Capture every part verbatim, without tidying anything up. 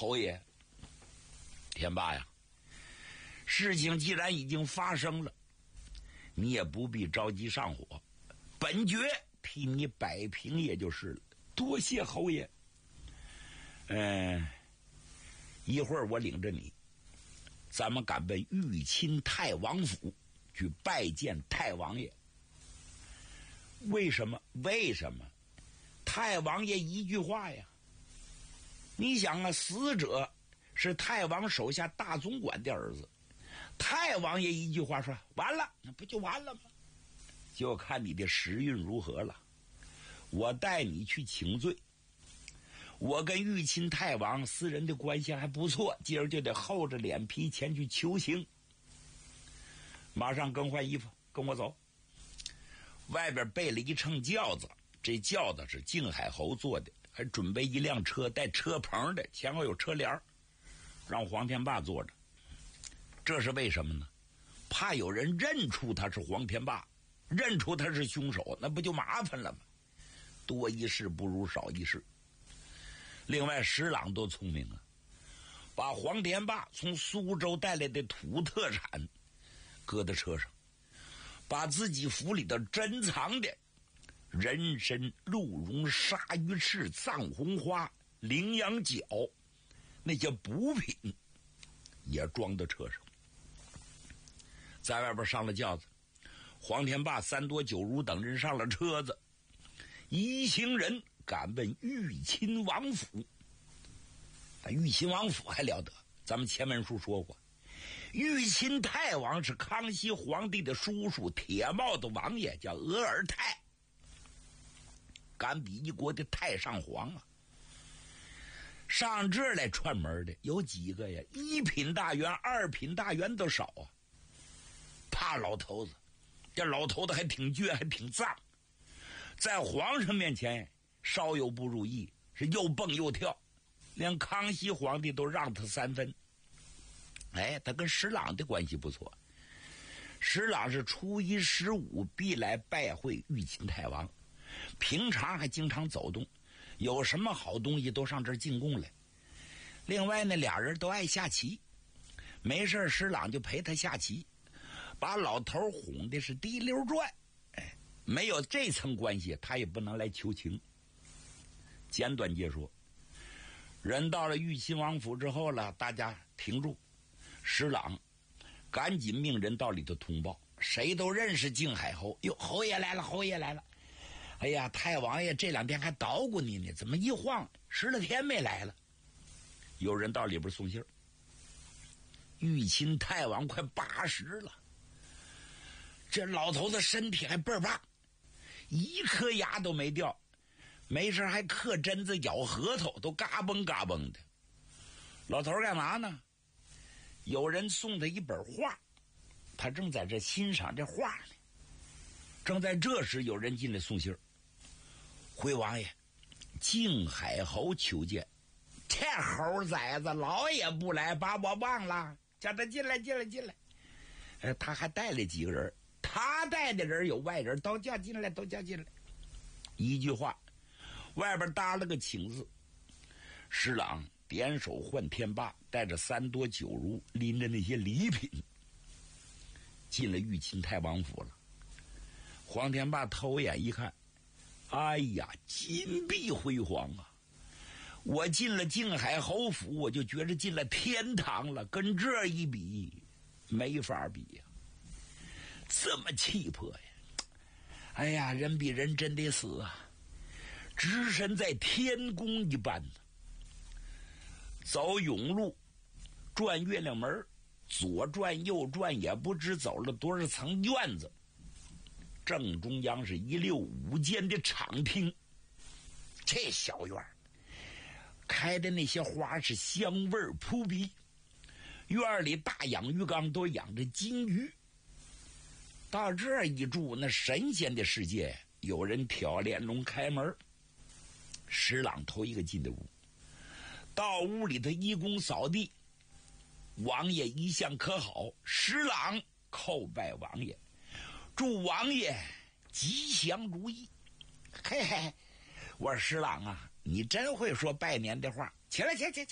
侯爷，天霸呀，事情既然已经发生了，你也不必着急上火，本爵替你摆平也就是了。多谢侯爷。嗯、呃，一会儿我领着你，咱们赶奔玉钦太王府去拜见太王爷。为什么？为什么？太王爷一句话呀！你想啊，死者是太王手下大总管的儿子，太王爷一句话说完了，那不就完了吗？就看你的时运如何了。我带你去请罪。我跟玉钦太王私人的关系还不错，今儿就得厚着脸皮前去求情。马上更换衣服，跟我走。外边备了一乘轿子，这轿子是靖海侯做的，还准备一辆车带车棚的，前后有车帘，让黄天霸坐着。这是为什么呢？怕有人认出他是黄天霸，认出他是凶手，那不就麻烦了吗？多一事不如少一事。另外石朗多聪明啊，把黄天霸从苏州带来的土特产搁在车上，把自己府里的珍藏的人参、鹿茸、鲨鱼翅、藏红花、羚羊角那些补品也装到车上，在外边上了轿子。黄天霸、三多九如等人上了车子，一行人赶奔玉钦王府。玉钦王府还了得，咱们前文书说过，玉钦太王是康熙皇帝的叔叔，铁帽子王爷叫额尔泰，敢比一国的太上皇啊。上这儿来串门的有几个呀？一品大员、二品大员都少啊。怕老头子，这老头子还挺倔，还挺脏，在皇上面前稍有不如意是又蹦又跳，连康熙皇帝都让他三分。哎，他跟石朗的关系不错，石朗是初一十五必来拜会玉钦太王，平常还经常走动，有什么好东西都上这儿进贡来。另外呢，俩人都爱下棋，没事石朗就陪他下棋，把老头哄的是滴溜转。哎，没有这层关系他也不能来求情。简短截说，人到了玉钦王府之后了，大家停住。石朗赶紧命人到里头通报，谁都认识靖海侯。哟，侯爷来了，侯爷来了。哎呀，太王爷这两天还捣鼓你呢，怎么一晃十来天没来了？有人到里边送信儿，玉钦太王快八十了，这老头子身体还倍儿棒，一颗牙都没掉，没事还嗑针子咬核桃，都嘎嘣嘎嘣的。老头干嘛呢？有人送他一本画，他正在这欣赏这画呢。正在这时，有人进来送信儿，回王爷，靖海侯求见。这猴崽子老也不来，把我忘了，叫他进来进来进来。呃，他还带了几个人，他带的人有外人，都叫进来都叫进来。一句话，外边搭了个请字。石朗点手换天霸，带着三多九如，拎着那些礼品进了玉钦太王府了。黄天霸偷眼一看，哎呀，金碧辉煌啊！我进了靖海侯府，我就觉着进了天堂了，跟这一比没法比呀、啊，这么气魄呀！哎呀，人比人真得死啊，只身在天宫一般呢。走甬路，转月亮门，左转右转，也不知走了多少层院子。正中央是一溜五间的敞厅，这小院开的那些花是香味扑鼻，院里大养鱼缸都养着金鱼。到这儿一住，那神仙的世界，有人挑帘笼开门。石朗头一个进的屋，到屋里头一躬扫地，王爷一向可好，石朗叩拜王爷，祝王爷吉祥如意。嘿嘿，我说石朗啊，你真会说拜年的话，起来起来起来起来，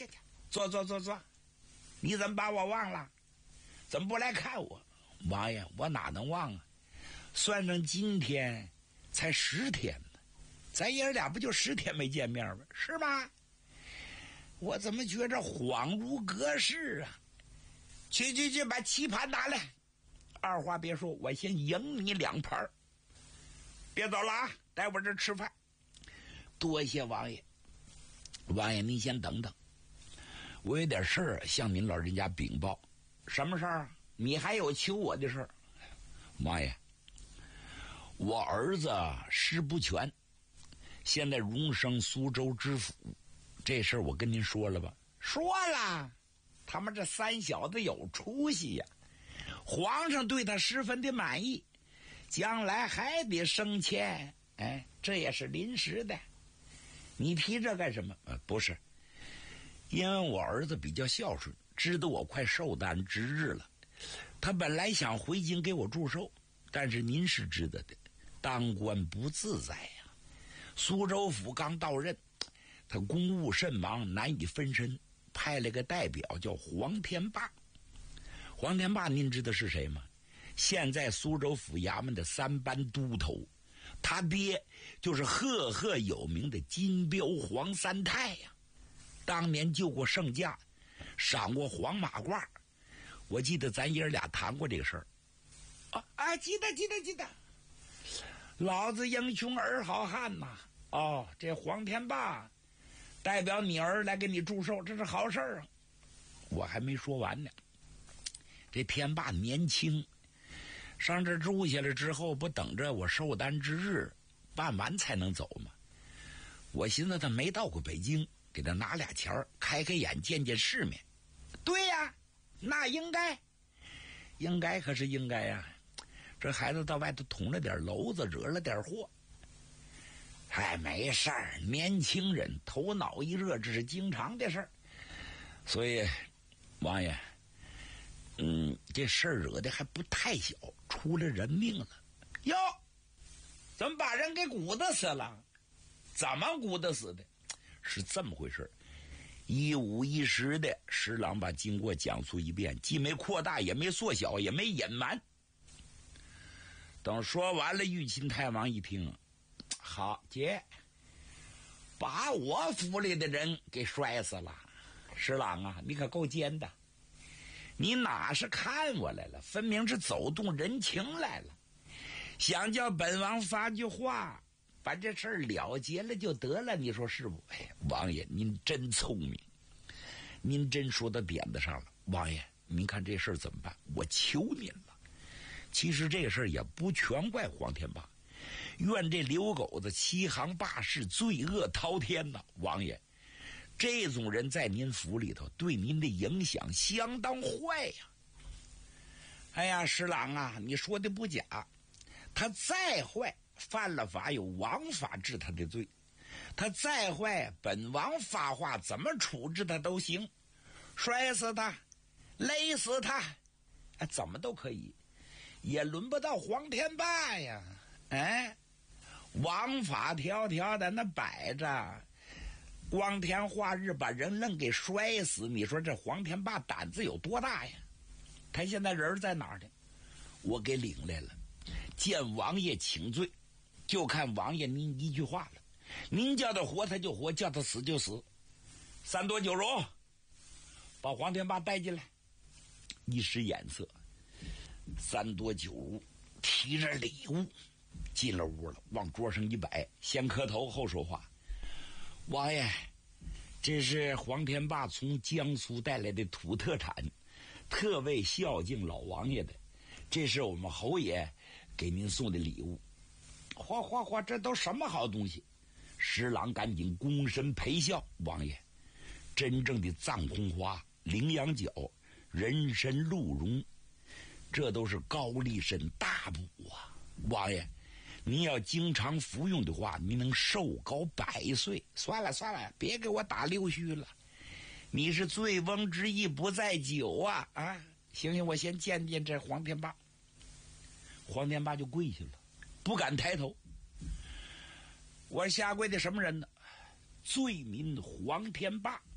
坐坐坐坐，你怎么把我忘了？怎么不来看我？王爷，我哪能忘啊？算上今天才十天呢，咱爷儿俩不就十天没见面吗？是吧？我怎么觉着恍如隔世啊？去去去，把棋盘拿来。二话别说，我先赢你两盘。别走了啊，待会儿这吃饭。多谢王爷。王爷，您先等等，我有点事儿向您老人家禀报。什么事儿啊？你还有求我的事儿？王爷，我儿子石不全现在荣升苏州知府，这事儿我跟您说了吧？说了。他们这三小子有出息呀，皇上对他十分的满意，将来还得升迁，哎，这也是临时的。你提这干什么？呃，不是，因为我儿子比较孝顺，知道我快受担之日了，他本来想回京给我祝寿，但是您是知道的，当官不自在呀。苏州府刚到任，他公务甚忙，难以分身，派了个代表叫黄天霸。黄天霸您知道是谁吗？现在苏州府衙门的三班都头，他爹就是赫赫有名的金标黄三太呀。当年救过圣驾，赏过黄马褂，我记得咱爷儿俩谈过这个事儿。啊啊，记得记得记得，老子英雄儿好汉呐！哦，这黄天霸代表你儿来给你祝寿，这是好事儿啊！我还没说完呢。这天霸年轻，上这住下来之后，不等着我寿诞之日办完才能走吗？我寻思他没到过北京，给他拿俩钱儿，开开眼，见见世面。对呀，那应该，应该可是应该呀。这孩子到外头捅了点娄子，惹了点祸。哎，没事儿，年轻人头脑一热，这是经常的事儿。所以，王爷，嗯，这事儿惹的还不太小，出了人命了。哟，怎么把人给鼓捣死了？怎么鼓捣死的？是这么回事，一五一十的，石朗把经过讲述一遍，既没扩大，也没缩小，也没隐瞒。等说完了，玉钦太王一听，好，姐，把我府里的人给摔死了。石朗啊，你可够奸的，你哪是看我来了，分明是走动人情来了，想叫本王发句话，把这事儿了结了就得了，你说是不？哎，王爷您真聪明，您真说到点子上了。王爷，您看这事儿怎么办？我求您了。其实这个事儿也不全怪黄天霸，怨这刘狗子欺行霸市，罪恶滔天呐！王爷，这种人在您府里头对您的影响相当坏呀。哎呀，石朗啊，你说的不假，他再坏，犯了法有王法治他的罪，他再坏，本王发话怎么处置他都行，摔死他，勒死他，哎，怎么都可以，也轮不到黄天霸呀。哎，王法条条的那摆着，光天化日把人愣给摔死，你说这黄天霸胆子有多大呀？他现在人在哪儿呢？我给领来了，见王爷请罪，就看王爷您一句话了，您叫他活他就活，叫他死就死。三多九荣，把黄天霸带进来。一使眼色，三多九荣提着礼物进了屋了，往桌上一摆，先磕头后说话。王爷，这是黄天霸从江苏带来的土特产，特为孝敬老王爷的，这是我们侯爷给您送的礼物。哗哗哗，这都什么好东西？石郎赶紧躬身陪笑。王爷，真正的藏红花、羚羊角、人参鹿茸，这都是高丽参大补啊！王爷，您要经常服用的话，您能寿高百岁。算了算了，别给我打溜须了，你是醉翁之意不在酒啊！啊，行行，我先见见这黄天霸。黄天霸就跪下了，不敢抬头。我下跪的什么人呢？罪民黄天霸。